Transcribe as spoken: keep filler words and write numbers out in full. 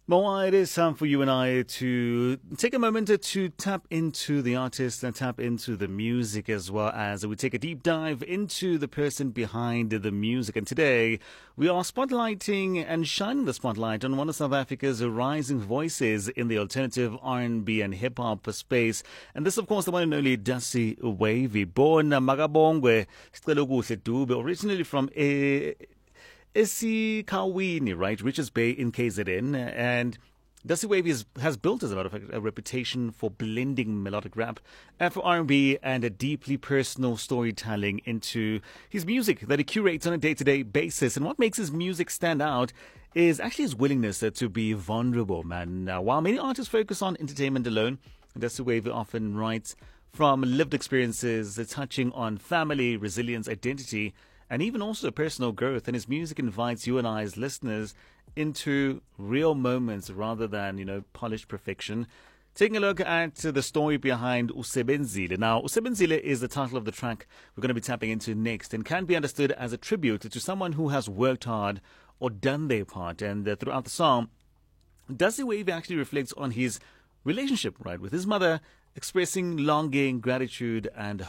Moa, it is time for you and I to take a moment to tap into the artist and tap into the music, as well as we take a deep dive into the person behind the music. And today we are spotlighting and shining the spotlight on one of South Africa's rising voices in the alternative R and B and hip hop space. And this, of course, the one and only Dassie Wavy, born Makabongwe Sicelo Kuhle Dube, originally from a eSekhawini, right, Richards Bay in K Z N, and Dassie Wavy is, has built, as a matter of fact, a reputation for blending melodic rap, Afro R and B, and a deeply personal storytelling into his music that he curates on a day-to-day basis. And what makes his music stand out is actually his willingness to be vulnerable, man. Now, while many artists focus on entertainment alone, Dassie Wavy often writes from lived experiences, touching on family, resilience, identity, and even also personal growth. And his music invites you and I as listeners into real moments rather than, you know, polished perfection. Taking a look at the story behind Usebenzile. Now, Usebenzile is the title of the track we're going to be tapping into next, and can be understood as a tribute to someone who has worked hard or done their part. And uh, throughout the song, Dassie Wavy actually reflects on his relationship, right, with his mother, expressing longing, gratitude, and